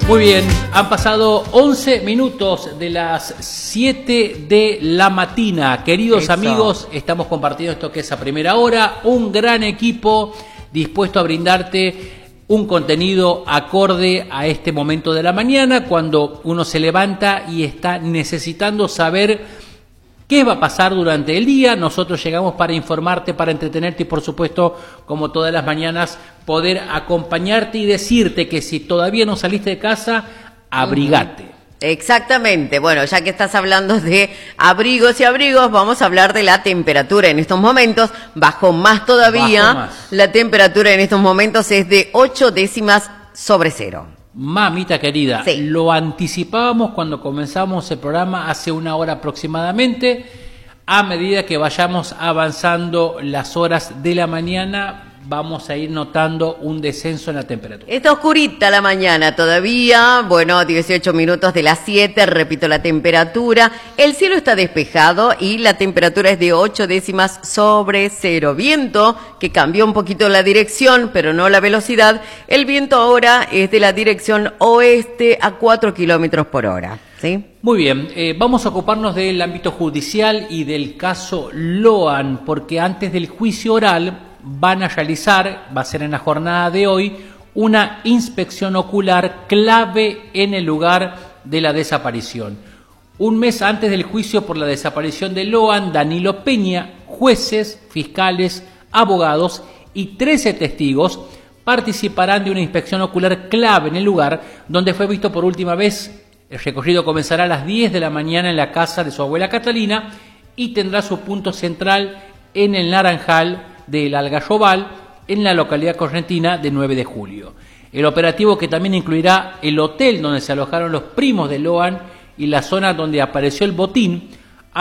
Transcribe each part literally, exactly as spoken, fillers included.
Muy bien, han pasado once minutos de las siete de la mañana. Queridos Eso. amigos, estamos compartiendo esto que es a primera hora. Un gran equipo dispuesto a brindarte un contenido acorde a este momento de la mañana, cuando uno se levanta y está necesitando saber qué va a pasar durante el día. Nosotros llegamos para informarte, para entretenerte y, por supuesto, como todas las mañanas, poder acompañarte y decirte que si todavía no saliste de casa, abrigate. Uh-huh. Exactamente. Bueno, ya que estás hablando de abrigos y abrigos, vamos a hablar de la temperatura en estos momentos. Bajó más todavía. Bajó más. La temperatura en estos momentos es de ocho décimas sobre cero. Mamita querida, sí. Lo anticipábamos cuando comenzamos el programa hace una hora aproximadamente. A medida que vayamos avanzando las horas de la mañana, vamos a ir notando un descenso en la temperatura. Está oscurita la mañana todavía, bueno, dieciocho minutos de las siete, repito la temperatura. El cielo está despejado y la temperatura es de ocho décimas sobre cero. Viento que cambió un poquito la dirección, pero no la velocidad. El viento ahora es de la dirección oeste a cuatro kilómetros por hora. ¿Sí? Muy bien, eh, vamos a ocuparnos del ámbito judicial y del caso Loan, porque antes del juicio oral van a realizar, va a ser en la jornada de hoy, una inspección ocular clave en el lugar de la desaparición. Un mes antes del juicio por la desaparición de Loan, Danilo Peña, jueces, fiscales, abogados y trece testigos participarán de una inspección ocular clave en el lugar donde fue visto por última vez. El recorrido comenzará a las diez de la mañana en la casa de su abuela Catalina y tendrá su punto central en el Naranjal del Algarrobal, en la localidad correntina de nueve de julio. El operativo, que también incluirá el hotel donde se alojaron los primos de Loan y la zona donde apareció el botín,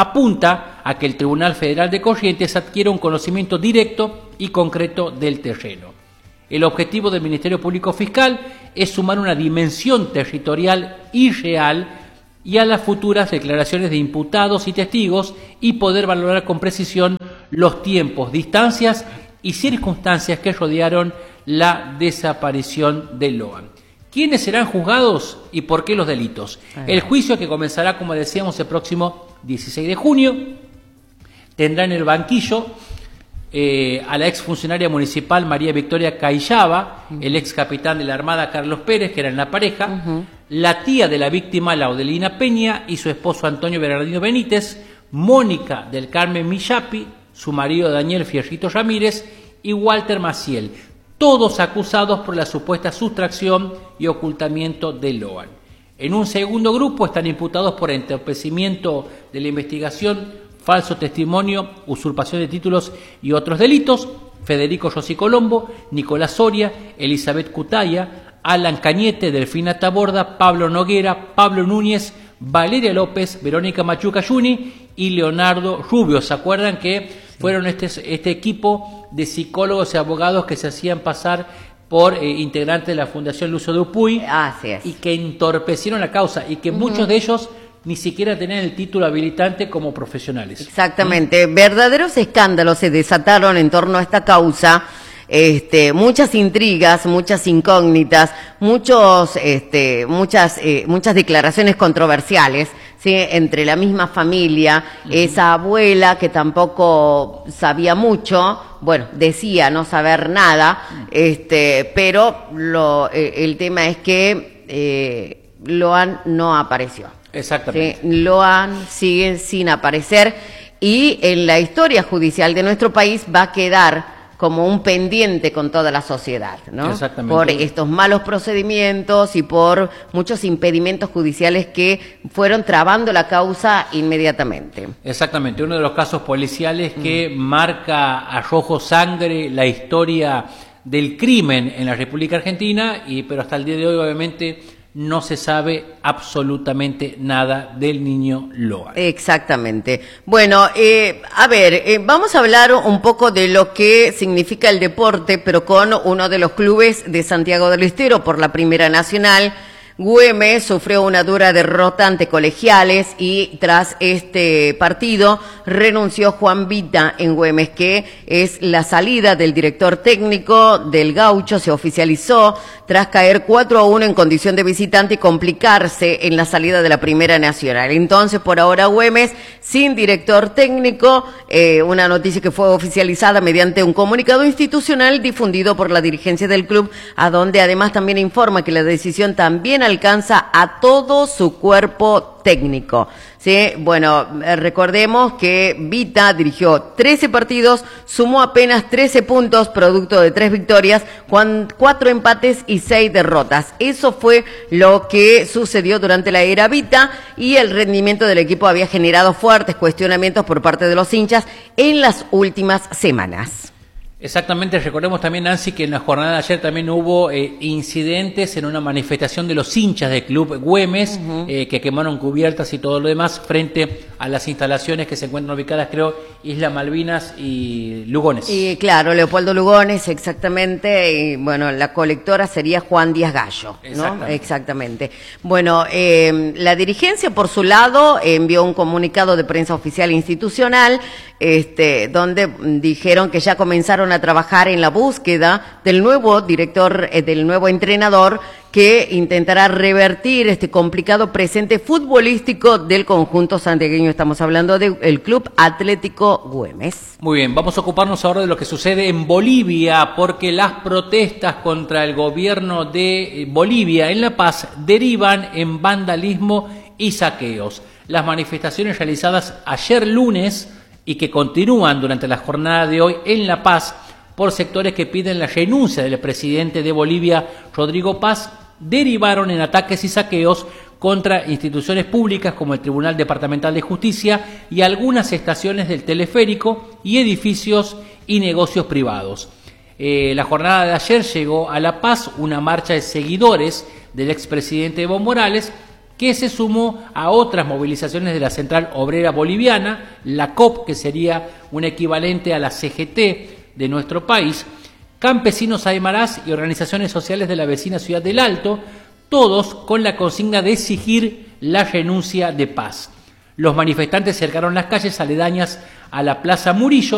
apunta a que el Tribunal Federal de Corrientes adquiera un conocimiento directo y concreto del terreno. El objetivo del Ministerio Público Fiscal es sumar una dimensión territorial y real y a las futuras declaraciones de imputados y testigos y poder valorar con precisión los tiempos, distancias y circunstancias que rodearon la desaparición de Loan. ¿Quiénes serán juzgados y por qué los delitos? El juicio, que comenzará, como decíamos, el próximo dieciséis de junio, tendrá en el banquillo eh, a la exfuncionaria municipal María Victoria Cayaba, uh-huh. el ex capitán de la Armada Carlos Pérez, que eran la pareja, uh-huh. la tía de la víctima Laudelina Peña y su esposo Antonio Bernardino Benítez, Mónica del Carmen Millapi, su marido Daniel Fierrito Ramírez y Walter Maciel, todos acusados por la supuesta sustracción y ocultamiento de Loan. En un segundo grupo están imputados por entorpecimiento de la investigación, falso testimonio, usurpación de títulos y otros delitos, Federico Rossi Colombo, Nicolás Soria, Elizabeth Cutaya, Alan Cañete, Delfina Taborda, Pablo Noguera, Pablo Núñez, Valeria López, Verónica Machuca Juni y Leonardo Rubio. ¿Se acuerdan que fueron este, este equipo de psicólogos y abogados que se hacían pasar por eh, integrantes de la Fundación Lucio Dupuy? Así es. Y que entorpecieron la causa y que uh-huh. muchos de ellos ni siquiera tenían el título habilitante como profesionales. Exactamente. ¿Mm? Verdaderos escándalos se desataron en torno a esta causa. Este, muchas intrigas, muchas incógnitas, muchos, este, muchas, eh, muchas declaraciones controversiales, ¿sí? Entre la misma familia, uh-huh. esa abuela que tampoco sabía mucho, bueno, decía no saber nada, uh-huh. este, pero lo, eh, el tema es que eh, Loan no apareció. Exactamente. ¿Sí? Loan sigue sin aparecer y en la historia judicial de nuestro país va a quedar como un pendiente con toda la sociedad, ¿no? Exactamente. Por estos malos procedimientos y por muchos impedimentos judiciales que fueron trabando la causa inmediatamente. Exactamente, uno de los casos policiales que mm. marca a rojo sangre la historia del crimen en la República Argentina, y pero hasta el día de hoy obviamente no se sabe absolutamente nada del niño Loan. Exactamente. Bueno, eh, a ver, eh, vamos a hablar un poco de lo que significa el deporte, pero con uno de los clubes de Santiago del Estero por la Primera Nacional. Güemes sufrió una dura derrota ante Colegiales y tras este partido renunció Juan Vita en Güemes, que es la salida del director técnico del Gaucho. Se oficializó tras caer cuatro a uno en condición de visitante y complicarse en la salida de la Primera Nacional. Entonces, por ahora Güemes sin director técnico, eh, una noticia que fue oficializada mediante un comunicado institucional difundido por la dirigencia del club, a donde además también informa que la decisión también alcanza a todo su cuerpo técnico. Sí, bueno, recordemos que Vita dirigió trece partidos, sumó apenas trece puntos, producto de tres victorias, cuatro empates y seis derrotas. Eso fue lo que sucedió durante la era Vita, y el rendimiento del equipo había generado fuertes cuestionamientos por parte de los hinchas en las últimas semanas. Exactamente, recordemos también, Nancy, que en la jornada de ayer también hubo eh, incidentes en una manifestación de los hinchas del club Güemes, uh-huh. eh, que quemaron cubiertas y todo lo demás frente a las instalaciones que se encuentran ubicadas, creo, Isla Malvinas y Lugones. Y claro, Leopoldo Lugones, exactamente, y bueno, la colectora sería Juan Díaz Gallo, ¿no? Exactamente. Exactamente. Bueno, eh, la dirigencia, por su lado, envió un comunicado de prensa oficial institucional, este, donde dijeron que ya comenzaron a trabajar en la búsqueda del nuevo director, eh, del nuevo entrenador, que intentará revertir este complicado presente futbolístico del conjunto santiagueño. Estamos hablando del Club Atlético Güemes. Muy bien, vamos a ocuparnos ahora de lo que sucede en Bolivia, porque las protestas contra el gobierno de Bolivia en La Paz derivan en vandalismo y saqueos. Las manifestaciones realizadas ayer lunes y que continúan durante la jornada de hoy en La Paz por sectores que piden la renuncia del presidente de Bolivia, Rodrigo Paz, derivaron en ataques y saqueos contra instituciones públicas como el Tribunal Departamental de Justicia y algunas estaciones del teleférico y edificios y negocios privados. Eh, la jornada de ayer llegó a La Paz una marcha de seguidores del expresidente Evo Morales, que se sumó a otras movilizaciones de la Central Obrera Boliviana, la C O P, que sería un equivalente a la C G T de nuestro país, campesinos aymaras y organizaciones sociales de la vecina ciudad del Alto, todos con la consigna de exigir la renuncia de Paz. Los manifestantes cercaron las calles aledañas a la Plaza Murillo